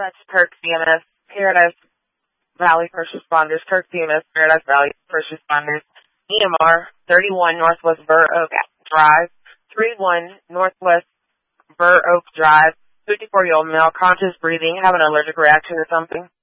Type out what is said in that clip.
Dispatch, Kirk CMS, Paradise Valley First Responders, Kirk CMS, Paradise Valley First Responders, EMR, 31 Northwest Burr Oak Drive, 31 Northwest Burr Oak Drive, 54-year-old male, conscious breathing, have an allergic reaction to something.